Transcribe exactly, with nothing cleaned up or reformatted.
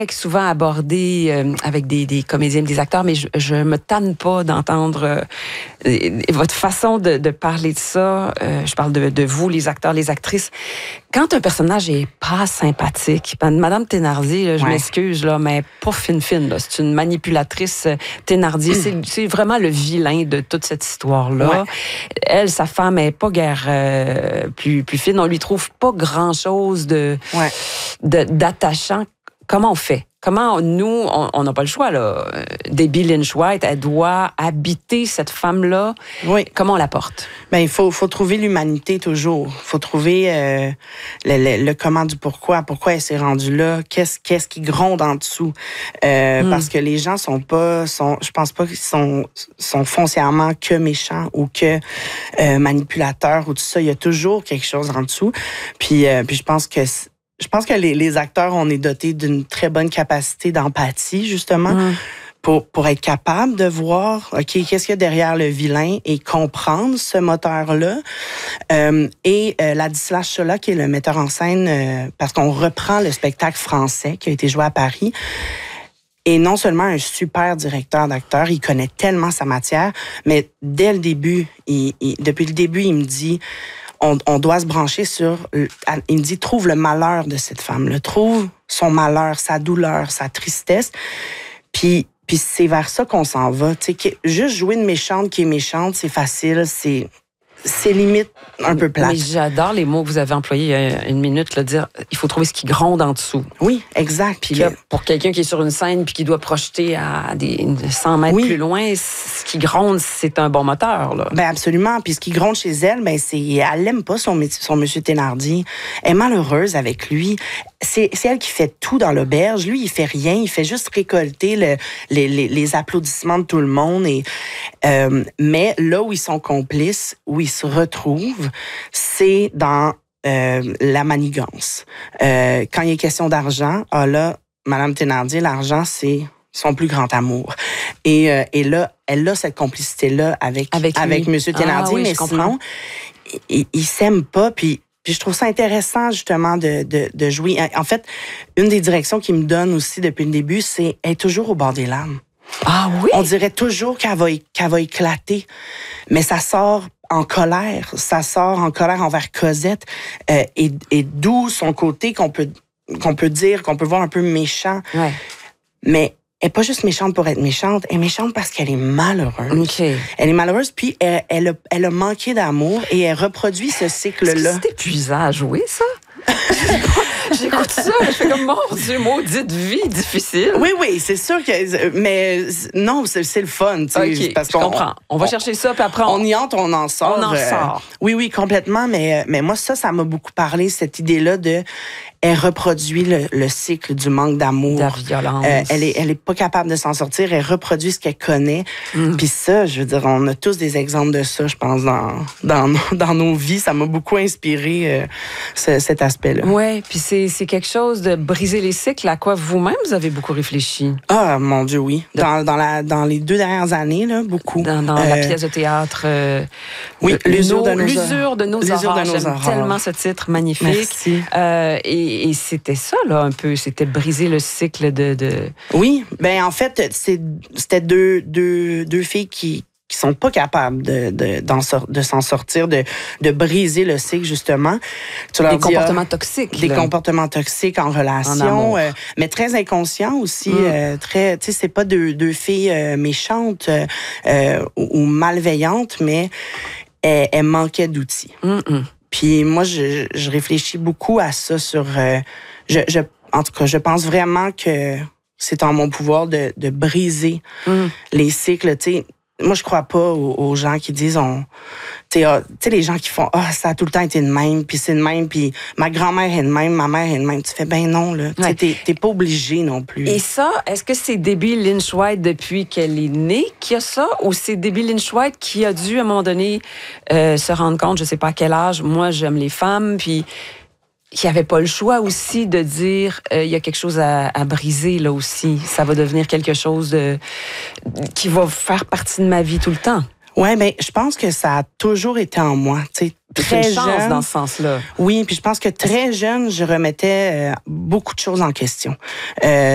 souvent abordé euh, avec des, des comédiens, des acteurs, mais je, je me tanne pas d'entendre euh, votre façon de, de parler de ça. Euh, je parle de, de vous, les acteurs, les actrices. Quand un personnage est pas sympathique, ben, Madame Thénardier, là, je Ouais. m'excuse, là, mais pas fine-fine. Là. C'est une manipulatrice euh, Thénardier. C'est, c'est vraiment le vilain de toute cette histoire-là. Ouais. Elle, sa femme, est pas guère euh, plus, plus fine. On lui trouve pas grand-chose de, Ouais. de, d'attachant. Comment on fait? Comment nous, on n'a pas le choix, là. Debbie Lynch White, elle doit habiter cette femme-là. Oui. Comment on la porte? Ben, il faut, faut trouver l'humanité toujours. Il faut trouver euh, le, le, le comment du pourquoi. Pourquoi elle s'est rendue là? Qu'est-ce, qu'est-ce qui gronde en dessous? Euh, mm. Parce que les gens sont pas... Sont, je pense pas qu'ils sont, sont foncièrement que méchants ou que euh, manipulateurs ou tout ça. Il y a toujours quelque chose en dessous. Puis, euh, puis je pense que... Je pense que les, les acteurs, on est dotés d'une très bonne capacité d'empathie, justement, mmh. pour, pour être capable de voir, OK, qu'est-ce qu'il y a derrière le vilain et comprendre ce moteur-là. Euh, et euh, Ladislas Chola, qui est le metteur en scène, euh, parce qu'on reprend le spectacle français qui a été joué à Paris, et non seulement un super directeur d'acteurs, il connaît tellement sa matière, mais dès le début, il, il, depuis le début, il me dit... On, on doit se brancher sur... Il me dit, trouve le malheur de cette femme-là. Trouve son malheur, sa douleur, sa tristesse. Puis, puis c'est vers ça qu'on s'en va. Tu sais, juste jouer une méchante qui est méchante, c'est facile, c'est... C'est limite un peu plate. Mais j'adore les mots que vous avez employés il y a une minute, là, dire il faut trouver ce qui gronde en dessous. Oui, exact. Puis là, pour quelqu'un qui est sur une scène puis qui doit projeter à des cent mètres oui. plus loin, ce qui gronde, c'est un bon moteur. Là. Ben absolument. Puis ce qui gronde chez elle, ben c'est elle aime pas son, son monsieur Thénardier. Elle est malheureuse avec lui. C'est, c'est elle qui fait tout dans l'auberge. Lui, il fait rien. Il fait juste récolter le, les, les, les applaudissements de tout le monde. Et, euh, mais là où ils sont complices, où ils se retrouvent, c'est dans euh, la manigance. Euh, quand il est question d'argent, ah là, Madame Thénardier, l'argent, c'est son plus grand amour. Et, euh, et là, elle a cette complicité-là avec, avec, avec Monsieur Thénardier, ah, oui, mais sinon, ils il s'aiment pas, puis Puis je trouve ça intéressant, justement, de, de, de jouer. En fait, une des directions qui me donne aussi depuis le début, c'est être toujours au bord des larmes. Ah oui? On dirait toujours qu'elle va, qu'elle va éclater, mais ça sort en colère. Ça sort en colère envers Cosette, euh, et, et d'où son côté qu'on peut, qu'on peut dire, qu'on peut voir un peu méchant. Ouais. Mais elle n'est pas juste méchante pour être méchante, elle est méchante parce qu'elle est malheureuse. Okay. Elle est malheureuse, puis elle, elle, a, elle a manqué d'amour et elle reproduit ce cycle-là. Est-ce que c'est épuisant à jouer, ça? J'écoute ça, je fais comme, mon Dieu, maudite vie difficile. Oui, oui, c'est sûr que... Mais non, c'est, c'est le fun, tu sais. Okay, parce je qu'on, comprends. On va on, chercher ça, puis après... On, on y entre, on en sort. On en euh, sort. Oui, oui, complètement, mais, mais moi, ça, ça m'a beaucoup parlé, cette idée-là de... Elle reproduit le, le cycle du manque d'amour. De la violence. Euh, elle est, elle est pas capable de s'en sortir. Elle reproduit ce qu'elle connaît. Mm. Puis ça, je veux dire, on a tous des exemples de ça, je pense, dans, dans, dans nos vies. Ça m'a beaucoup inspiré, euh, ce, cet aspect-là. Oui, puis c'est, c'est quelque chose de briser les cycles à quoi vous-même, vous avez beaucoup réfléchi. Ah, mon Dieu, oui. Dans, dans, la, dans les deux dernières années, là, beaucoup. Dans, dans euh, la pièce de théâtre. Euh, oui, l'usure de nos, l'usure de nos l'usure aurores. De nos J'aime aurores. tellement ce titre magnifique. Merci. Euh, et Et, et c'était ça, là, un peu. C'était briser le cycle de... de... Oui. Ben en fait, c'est, c'était deux, deux, deux filles qui qui sont pas capables de, de, d'en sor- de s'en sortir, de, de briser le cycle, justement. Tu leur des dis, comportements ah, toxiques. Des là. comportements toxiques en relation, en euh, mais très inconscients aussi. Mm. Euh, très, tu sais, c'est pas deux, deux filles euh, méchantes euh, ou, ou malveillantes, mais elles, elles manquaient d'outils. Mm-mm. Puis moi, je, je réfléchis beaucoup à ça sur... Euh, je, je, en tout cas, je pense vraiment que c'est en mon pouvoir de, de briser mm. les cycles. Tu sais, moi, je crois pas aux, aux gens qui disent... on Tu sais, ah, les gens qui font « Ah, oh, ça a tout le temps été de même, puis c'est de même, puis ma grand-mère est de même, ma mère est de même. » Tu fais « Ben non, là. Ouais. T'es, t'es pas obligé non plus. » Et ça, est-ce que c'est Debbie Lynch White depuis qu'elle est née qui a ça, ou c'est Debbie Lynch White qui a dû, à un moment donné, euh, se rendre compte, je sais pas à quel âge, moi, j'aime les femmes, puis qui n'avait pas le choix aussi de dire il euh, y a quelque chose à, à briser là aussi. Ça va devenir quelque chose de, qui va faire partie de ma vie tout le temps. Ouais, mais je pense que ça a toujours été en moi. Tu sais, très une chance jeune, dans ce sens-là. Oui, puis je pense que très jeune, je remettais euh, beaucoup de choses en question. Euh,